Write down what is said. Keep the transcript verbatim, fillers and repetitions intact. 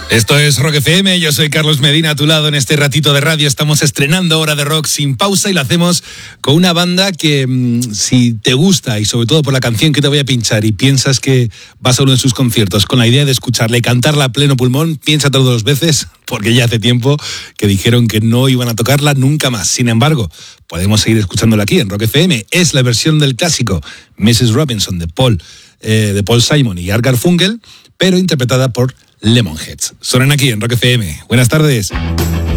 Esto es Rock F M, yo soy Carlos Medina a tu lado en este ratito de radio. Estamos estrenando Hora de Rock sin pausa y lo hacemos con una banda que mmm, si te gusta y sobre todo por la canción que te voy a pinchar y piensas que vas a uno de sus conciertos con la idea de escucharla y cantarla a pleno pulmón, piénsatelo dos veces porque ya hace tiempo que dijeron que no iban a tocarla nunca más. Sin embargo, podemos seguir escuchándola aquí en Rock F M. Es la versión del clásico missus Robinson de Paul, eh, de Paul Simon y Art Garfunkel, pero interpretada por Lemonheads. Suenan aquí en Rock F M. Buenas tardes.